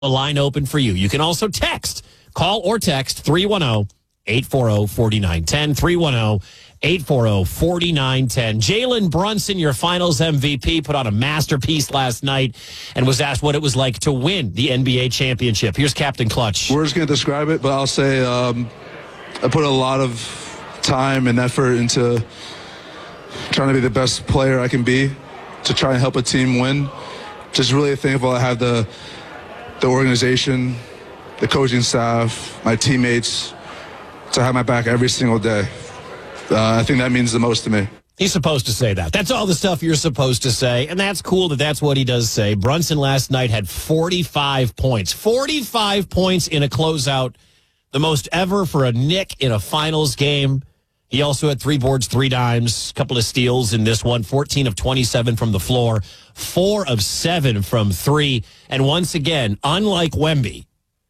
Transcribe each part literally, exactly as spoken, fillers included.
a line open for you. You can also text, call or text three one zero, eight four zero, four nine one zero, three one zero, eight four zero, four nine one zero. Jalen Brunson, your finals M V P, put on a masterpiece last night and was asked what it was like to win the N B A championship. Here's Captain Clutch. Words can't describe it, but I'll say um, I put a lot of time and effort into trying to be the best player I can be to try and help a team win. Just really thankful I have the the organization, the coaching staff, my teammates to have my back every single day. Uh, I think that means the most to me. He's supposed to say that. That's all the stuff you're supposed to say, and that's cool that that's what he does say. Brunson last night had forty-five points. forty-five points in a closeout, the most ever for a Knick in a finals game. He also had three boards, three dimes, a couple of steals in this one, fourteen of twenty-seven from the floor, four of seven from three. And once again, unlike Wemby,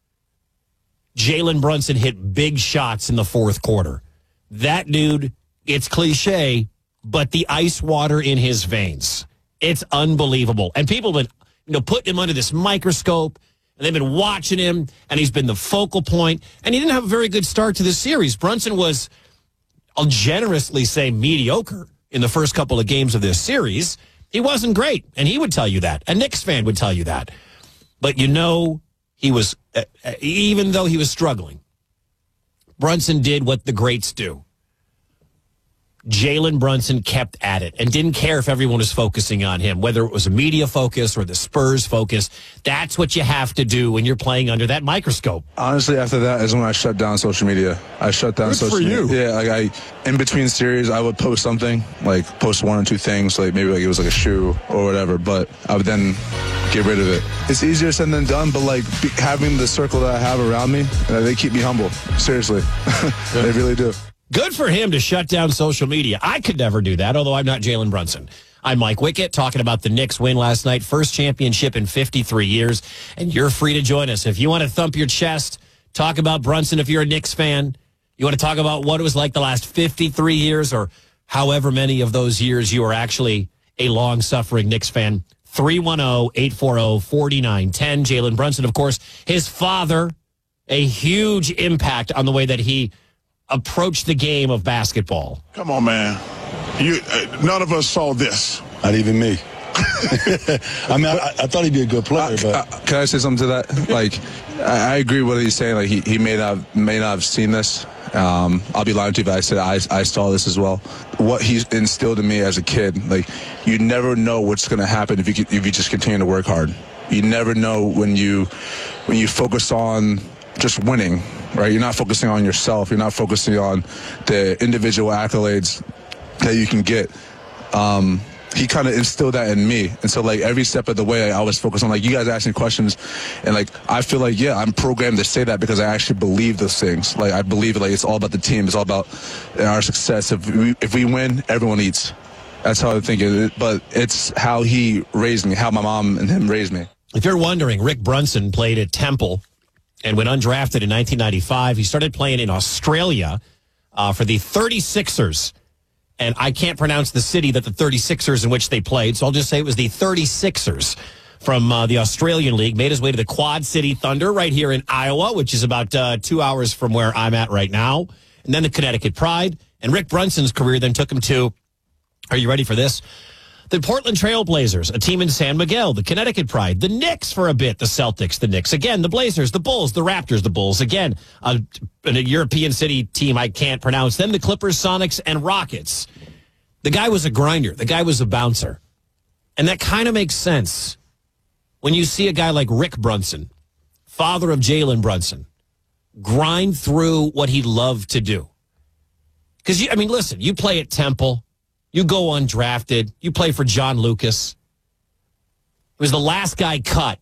Jalen Brunson hit big shots in the fourth quarter. That dude, it's cliche, but the ice water in his veins. It's unbelievable. And people have been, you know, putting him under this microscope, and they've been watching him, and he's been the focal point. And he didn't have a very good start to this series. Brunson was, I'll generously say, mediocre in the first couple of games of this series. He wasn't great, and he would tell you that. A Knicks fan would tell you that. But you know, he was, uh, even though he was struggling, Brunson did what the greats do. Jalen Brunson kept at it and didn't care if everyone was focusing on him, whether it was a media focus or the Spurs focus. That's what you have to do when you're playing under that microscope. Honestly, after that is when I shut down social media. I shut down Good social for you. media. Yeah, like I, in between series, I would post something, like post one or two things, like maybe like it was like a shoe or whatever, but I would then get rid of it. It's easier said than done, but like be, having the circle that I have around me, uh, they keep me humble. Seriously, they really do. Good for him to shut down social media. I could never do that, although I'm not Jalen Brunson. I'm Mike Wickett, talking about the Knicks win last night, first championship in fifty-three years, and you're free to join us. If you want to thump your chest, talk about Brunson if you're a Knicks fan, you want to talk about what it was like the last fifty-three years or however many of those years you are actually a long-suffering Knicks fan, three one zero, eight four zero, four nine one zero. Jalen Brunson, of course, his father, a huge impact on the way that he approach the game of basketball. Come on, man. You, uh, none of us saw this. Not even me. I mean, I, I thought he'd be a good player, but Uh, can I say something to that? Like, I, I agree with what he's saying. Like, he, he may not may not have seen this. Um, I'll be lying to you if I said I, I saw this as well. What he's instilled in me as a kid, like, you never know what's going to happen if you if you just continue to work hard. You never know when you when you focus on just winning, right? You're not focusing on yourself. You're not focusing on the individual accolades that you can get. Um, he kind of instilled that in me. And so, like, every step of the way, I always focus on, like, you guys asking questions. And, like, I feel like, yeah, I'm programmed to say that because I actually believe those things. Like, I believe, like, it's all about the team. It's all about our success. If we, if we win, everyone eats. That's how I think it is. But it's how he raised me, how my mom and him raised me. If you're wondering, Rick Brunson played at Temple and went undrafted in nineteen ninety-five. He started playing in Australia uh, for the thirty-sixers. And I can't pronounce the city that the thirty-sixers in which they played, so I'll just say it was the thirty-sixers from uh, the Australian League. Made his way to the Quad City Thunder right here in Iowa, which is about uh, two hours from where I'm at right now. And then the Connecticut Pride. And Rick Brunson's career then took him to, are you ready for this? The Portland Trail Blazers, a team in San Miguel, the Connecticut Pride, the Knicks for a bit, the Celtics, the Knicks, again, the Blazers, the Bulls, the Raptors, the Bulls, again, a, a European city team I can't pronounce, then the Clippers, Sonics, and Rockets. The guy was a grinder. The guy was a bouncer. And that kind of makes sense when you see a guy like Rick Brunson, father of Jalen Brunson, grind through what he loved to do. Because, I mean, listen, you play at Temple. You go undrafted. You play for John Lucas. He was the last guy cut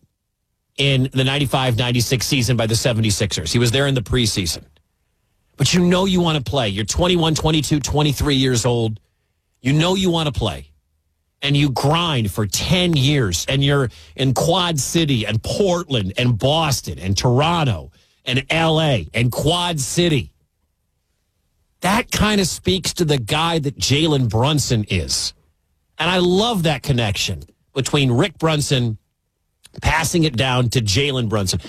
in the ninety-five ninety-six season by the seventy-sixers. He was there in the preseason. But you know you want to play. You're twenty-one, twenty-two, twenty-three years old. You know you want to play. And you grind for ten years. And you're in Quad City and Portland and Boston and Toronto and L A and Quad City. That kind of speaks to the guy that Jalen Brunson is. And I love that connection between Rick Brunson passing it down to Jalen Brunson.